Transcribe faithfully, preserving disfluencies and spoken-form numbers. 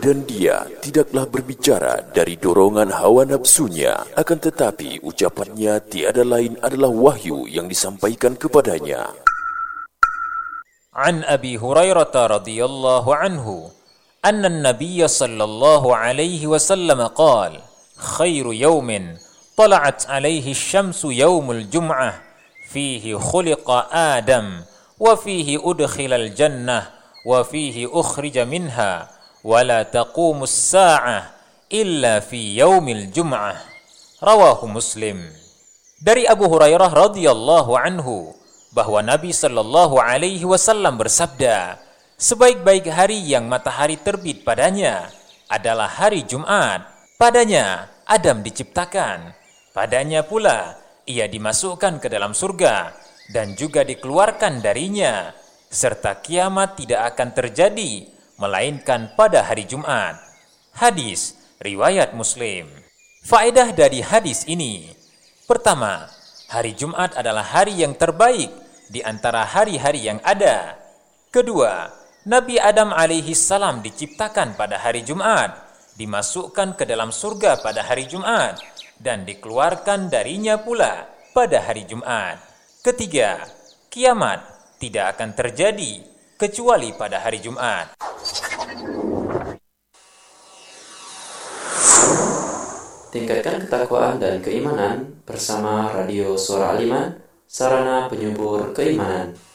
dan dia tidaklah berbicara dari dorongan hawa nafsunya, akan tetapi ucapannya tiada lain adalah wahyu yang disampaikan kepadanya. An Abi Hurairah radhiyallahu anhu anna an-nabiy sallallahu alaihi wasallam qala khairu yawmin tala'at alaihi asy-syamsu yaumul jum'ah fihi khuliqa Adam wa fihi udkhilal jannah wa fihi ukhrija minha wa la taqumus sa'ah illa fi yaumil jum'ah. Rawahu Muslim. Dari Abu Hurairah radhiyallahu anhu bahwa Nabi sallallahu alaihi wasallam bersabda, sebaik-baik hari yang matahari terbit padanya adalah hari Jumat. Padanya Adam diciptakan, padanya pula ia dimasukkan ke dalam surga dan juga dikeluarkan darinya, serta kiamat tidak akan terjadi melainkan pada hari Jumat. Hadis riwayat Muslim. Faedah dari hadis ini: pertama, hari Jumat adalah hari yang terbaik di antara hari-hari yang ada. Kedua, Nabi Adam alaihi salam diciptakan pada hari Jumat, dimasukkan ke dalam surga pada hari Jumat, dan dikeluarkan darinya pula pada hari Jumat. Ketiga, kiamat tidak akan terjadi kecuali pada hari Jumat. Tingkatkan ketakwaan dan keimanan bersama Radio Suara Aliman, sarana penyubur keimanan.